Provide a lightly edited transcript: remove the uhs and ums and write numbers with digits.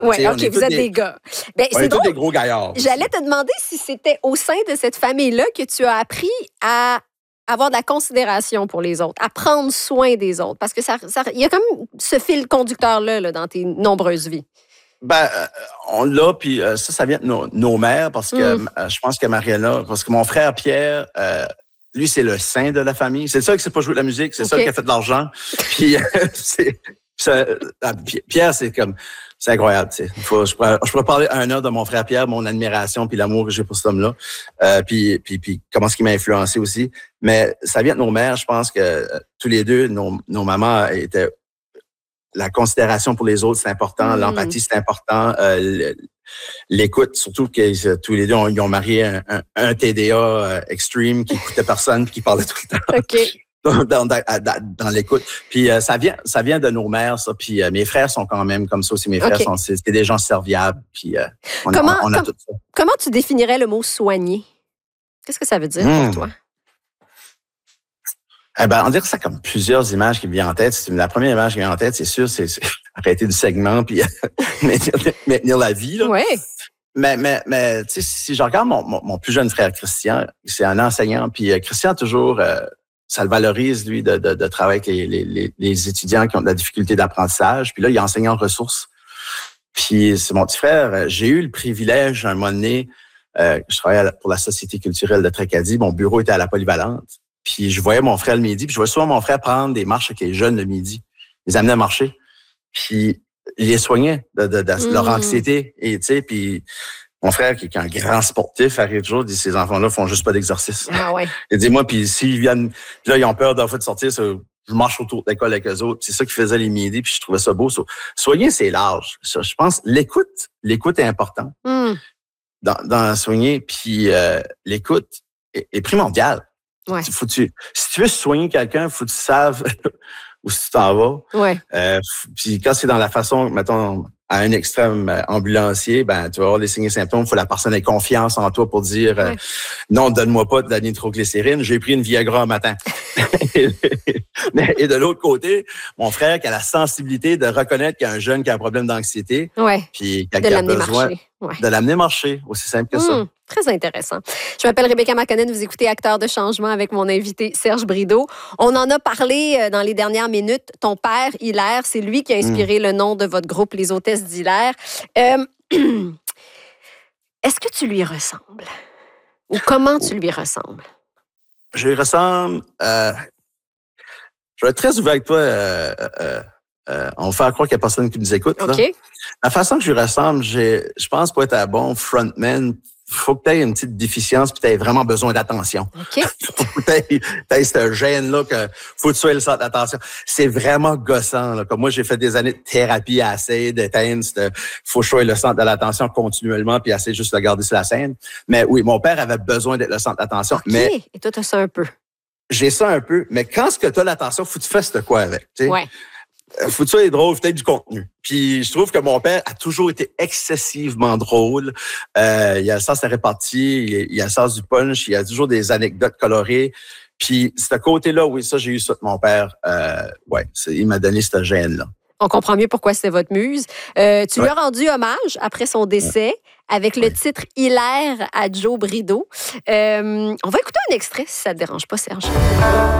Oui, On OK, est vous tous êtes des gars. Ben, on c'est est tous drôle. des gros gaillards. J'allais te demander si c'était au sein de cette famille-là que tu as appris à avoir de la considération pour les autres, à prendre soin des autres. Parce que il y a comme ce fil conducteur-là là, dans tes nombreuses vies. Ben, on l'a, puis ça vient de nos mères, parce que je pense que Mariana, parce que mon frère Pierre, lui, c'est le saint de la famille. C'est ça qui sait pas jouer de la musique, c'est ça qui a fait de l'argent. Puis Pierre, c'est incroyable. Tu sais. Je pourrais parler 1 heure de mon frère Pierre, mon admiration, puis l'amour que j'ai pour cet homme-là, puis comment ce qui m'a influencé aussi. Mais ça vient de nos mères. Je pense que tous les deux, nos mamans étaient. La considération pour les autres, c'est important. L'empathie, c'est important. L'écoute, surtout que tous les deux, ils ont marié un TDA extreme qui écoutait personne, qui parlait tout le temps. OK. Dans l'écoute. Puis ça vient de nos mères, ça. Puis mes frères sont quand même comme ça aussi. Mes frères c'est des gens serviables. Puis on a tout ça. Comment tu définirais le mot soigner? Qu'est-ce que ça veut dire pour toi? On dirait que ça a comme plusieurs images qui me viennent en tête. La première image qui me vient en tête, c'est sûr, c'est arrêter du segment puis maintenir la vie. Là. Ouais. Mais tu sais, si je regarde mon plus jeune frère Christian, c'est un enseignant, puis Christian toujours, ça le valorise lui de travailler avec les étudiants qui ont de la difficulté d'apprentissage. Puis là, il est enseignant en ressources. Puis c'est mon petit frère. J'ai eu le privilège un moment donné, je travaillais pour la Société culturelle de Tracadie. Mon bureau était à la Polyvalente. Puis je voyais mon frère le midi, puis je voyais souvent mon frère prendre des marches avec les jeunes le midi. Ils les amenaient à marcher. Puis il les soignait de leur anxiété. Et tu sais, puis mon frère, qui est un grand sportif, arrive toujours, dit ces enfants-là font juste pas d'exercice. Ah ouais. Il dit moi, puis s'ils viennent, puis là ils ont peur de sortir, je marche autour de l'école avec eux autres. C'est ça qu'ils faisaient les midis, puis je trouvais ça beau. Soigner, c'est large. Ça, je pense l'écoute est importante dans soigner, puis l'écoute est primordiale. Ouais. Si tu veux soigner quelqu'un, faut que tu saves où tu t'en vas. Ouais. Puis quand c'est dans la façon, mettons, à un extrême ambulancier, tu vas avoir des signes et symptômes. Il faut que la personne ait confiance en toi pour dire non, donne-moi pas de la nitroglycérine, j'ai pris une Viagra un matin. Et de l'autre côté, mon frère qui a la sensibilité de reconnaître qu'il y a un jeune qui a un problème d'anxiété, puis qui a besoin de l'amener marcher, aussi simple que ça. Très intéressant. Je m'appelle Rebecca McConnell, vous écoutez Acteurs de changement avec mon invité Serge Brideau. On en a parlé dans les dernières minutes. Ton père, Hilaire, c'est lui qui a inspiré le nom de votre groupe, Les Hôtesses d'Hilaire. Est-ce que tu lui ressembles? Ou comment tu lui ressembles? Je lui ressemble... je vais être très ouvert avec toi. On va faire croire qu'il n'y a personne qui nous écoute. OK. Là. La façon que je lui ressemble, je pense pour être un bon frontman, il faut que tu aies une petite déficience puis tu aies vraiment besoin d'attention. OK. Faut que tu aies ce gène-là que faut que tu sois le centre d'attention. C'est vraiment gossant. Là. Comme moi, j'ai fait des années de thérapie à essayer d'éteindre. Faut que je sois le centre de l'attention continuellement puis essayer juste de le garder sur la scène. Mais oui, mon père avait besoin d'être le centre d'attention. OK. Mais et toi, tu as ça un peu. J'ai ça un peu. Mais quand ce que tu as l'attention, faut que tu fasses de quoi avec. Tu sais? Ouais. Faut que tu sois drôle, peut-être du contenu. Puis je trouve que mon père a toujours été excessivement drôle. Il a le sens de la répartie, il a le sens du punch, il a toujours des anecdotes colorées. Puis ce côté-là, oui, ça, j'ai eu ça de mon père. Il m'a donné cette gêne-là. On comprend mieux pourquoi c'était votre muse. Tu lui as rendu hommage après son décès avec le titre « Hilaire » à Joe Brideau. On va écouter un extrait, si ça ne te dérange pas, Serge.